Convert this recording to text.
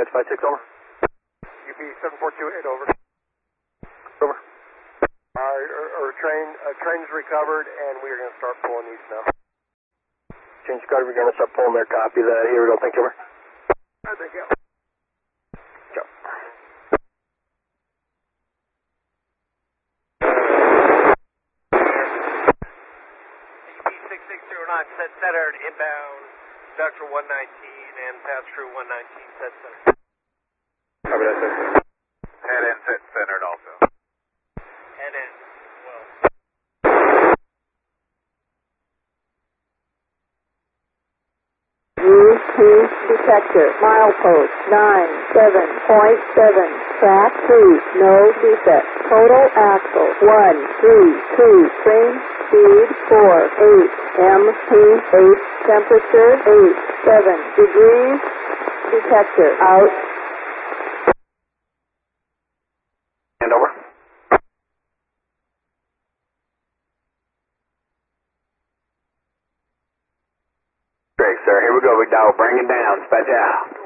dispatch 56, over. UP 7428, over. Over. Our train's recovered, and we are going to start pulling these now. Change card, we're going to start pulling their copy of that. Here we go, thank you, over. Thank you. Go. UP 6609, set centered, inbound, Dr. 119 and pass through 119, set centered. Copy that, set centered. Head in, set centered also. Head in, well. Use cruise detector, milepost 97.7, track 2, no defect, total axle 132, train speed 48, MP8, temperature 87 degrees, detector out. And over. Great, sir. Here we go, McDowell. Bring it down. Dispatch out.